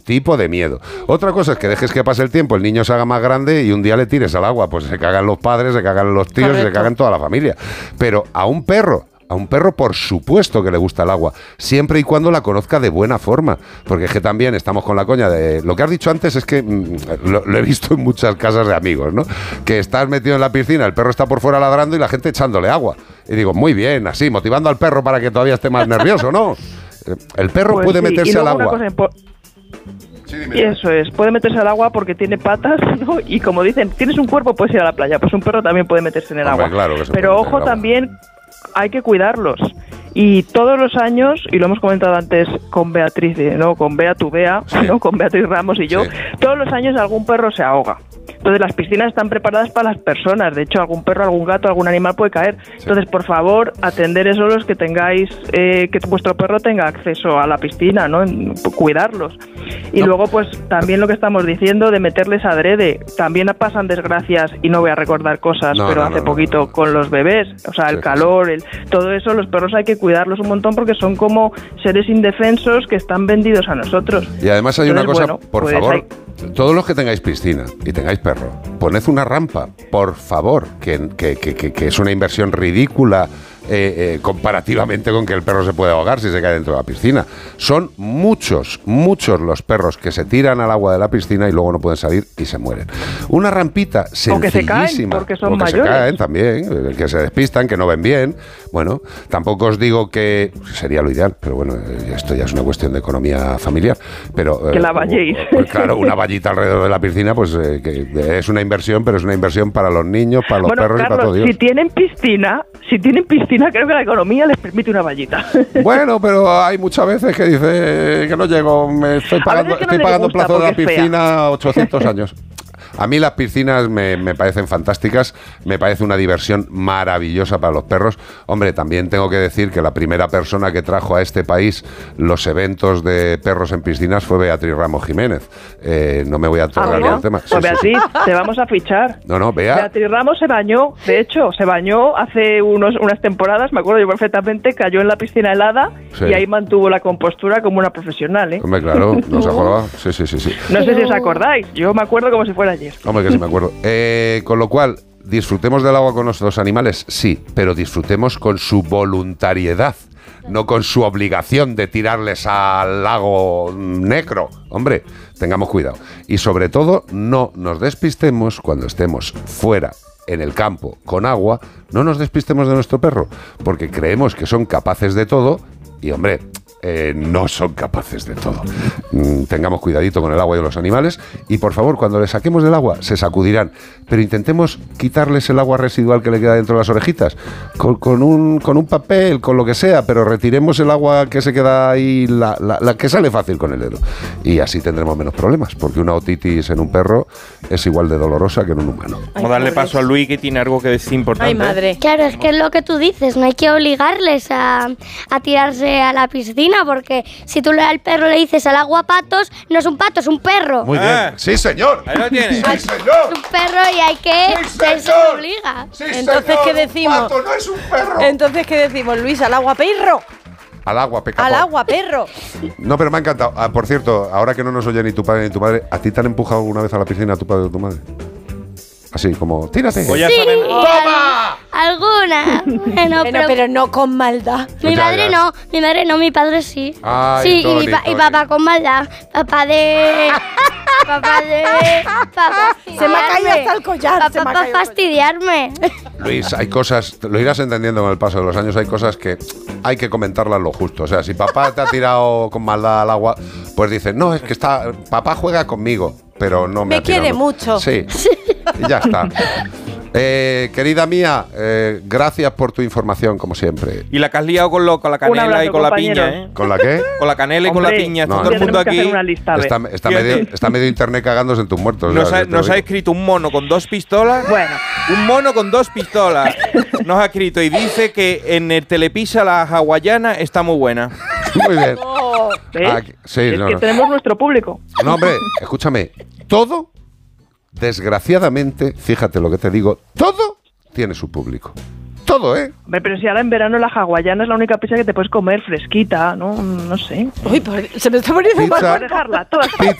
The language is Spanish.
tipo de miedo. Otra cosa es que dejes que pase el tiempo, el niño se haga más grande y un día le tires al agua, pues se cagan los padres, se cagan los tíos, y se cagan toda la familia. Pero a un perro, por supuesto que le gusta el agua, siempre y cuando la conozca de buena forma, porque es que también estamos con la coña de... Lo que has dicho antes es que lo he visto en muchas casas de amigos, ¿no? Que estás metido en la piscina, el perro está por fuera ladrando y la gente echándole agua. Y digo, muy bien, así, motivando al perro para que todavía esté más nervioso, ¿no? El perro pues puede meterse al agua. Y eso es, puede meterse al agua porque tiene patas, ¿no? Y como dicen, tienes un cuerpo, puedes ir a la playa. Pues un perro también puede meterse en el agua. Claro que se Pero puede meter en ojo el agua. también, hay que cuidarlos. Y todos los años, y lo hemos comentado antes con Beatriz, ¿no? Con Bea, tu Bea, sí. ¿no? Con Beatriz Ramos y yo, todos los años algún perro se ahoga. Entonces las piscinas están preparadas para las personas. De hecho, algún perro, algún gato, algún animal puede caer. Entonces, por favor, atender eso los que tengáis, que vuestro perro tenga acceso a la piscina, ¿no? Cuidarlos. Y luego, pues, también lo que estamos diciendo de meterles adrede. También pasan desgracias, y no voy a recordar cosas, pero hace poquito con los bebés. O sea, el calor, todo eso, los perros hay que cuidarlos un montón porque son como seres indefensos que están vendidos a nosotros. Y además hay una cosa, por pues favor, todos los que tengáis piscina y tengáis perro, poned una rampa, por favor, que es una inversión ridícula comparativamente con que el perro se puede ahogar si se cae dentro de la piscina. Son muchos los perros que se tiran al agua de la piscina y luego no pueden salir y se mueren. Una rampita sencillísima. O que se caen porque son mayores. Se caen también, que se despistan, que no ven bien. Bueno, tampoco os digo que sería lo ideal, pero bueno, esto ya es una cuestión de economía familiar. Pero, que la valléis. Pues claro, una vallita alrededor de la piscina, pues que es una inversión, pero es una inversión para los niños, para los perros, Carlos, y para todo Dios. Si tienen piscina, creo que la economía les permite una vallita. Bueno, pero hay muchas veces que dice que no llego, estoy pagando plazo de la piscina 800 años. A mí las piscinas me parecen fantásticas, me parece una diversión maravillosa para los perros. Hombre, también tengo que decir que la primera persona que trajo a este país los eventos de perros en piscinas fue Beatriz Ramos Jiménez. No me voy a tocar el tema. Pues Beatriz, te vamos a fichar. No, Beatriz Ramos se bañó, de hecho, hace unas temporadas, me acuerdo yo perfectamente, cayó en la piscina helada y ahí mantuvo la compostura como una profesional, ¿eh? Hombre, claro, ¿no se acordaba? Sí. No sé si os acordáis, yo me acuerdo como si fuera ayer. Hombre, que sí me acuerdo. Con lo cual, ¿disfrutemos del agua con nuestros animales? Sí, pero disfrutemos con su voluntariedad, no con su obligación de tirarles al lago negro. Hombre, tengamos cuidado. Y sobre todo, no nos despistemos cuando estemos fuera en el campo con agua, no nos despistemos de nuestro perro, porque creemos que son capaces de todo y, hombre, no son capaces de todo. Tengamos cuidadito con el agua y los animales y, por favor, cuando les saquemos del agua se sacudirán, pero intentemos quitarles el agua residual que le queda dentro de las orejitas con un papel, con lo que sea, pero retiremos el agua que se queda ahí, la que sale fácil con el dedo, y así tendremos menos problemas, porque una otitis en un perro es igual de dolorosa que en un humano. Vamos a darle paso a Luis, que tiene algo que decir importante. Ay, madre. Claro, es que es lo que tú dices, no hay que obligarles a tirarse a la piscina, porque si tú al perro le dices al agua patos, no es un pato, es un perro. Muy bien. Sí, señor. Ahí lo tienes. Sí, señor. Es un perro y hay que... Sí, señor. se obliga. Sí, Entonces, señor. ¿qué decimos? Un pato no es un perro. Entonces, ¿qué decimos, Luis? ¿Al agua perro? Al agua, pecador. Al agua perro. No, pero me ha encantado. Por cierto, ahora que no nos oye ni tu padre ni tu madre, ¿a ti te han empujado alguna vez a la piscina tu padre o tu madre? Así, como, tírate. Pues ya Sí, saben. ¡Toma! alguna. Bueno, Pero no con maldad. Mi Ya, madre ya. no, mi padre sí. Ay, sí, Tony, y papá con maldad. Papá de... Se me ha caído hasta el collar. Papá para fastidiarme. Luis, hay cosas, lo irás entendiendo con el paso de los años, hay cosas que hay que comentarlas lo justo. O sea, si papá te ha tirado con maldad al agua, pues dices, no, es que papá juega conmigo, pero no me ha tirado. Me quiere mucho. Sí, y ya está. Querida mía, gracias por tu información, como siempre. Y la que has liado con la canela abrazo, y con la compañero. piña, ¿eh? ¿Con la qué? Con la canela y con la piña. Está no, todo el mundo tenemos que aquí. hacer una lista, a ver. Está medio internet cagándose en tus muertos. Nos ha escrito un mono con 2 pistolas. Bueno. Un mono con 2 pistolas. Nos ha escrito y dice que en el Telepisa la hawaiana está muy buena. Muy bien. ¿Ves? Sí, es que tenemos nuestro público. No, hombre, escúchame. Todo, desgraciadamente, fíjate lo que te digo, todo tiene su público. Todo, ¿eh? Hombre, pero si ahora en verano la hawaiana es la única pizza que te puedes comer fresquita, ¿no? No sé. Uy, se me está poniendo Pizza. mal. Puedes dejarla toda.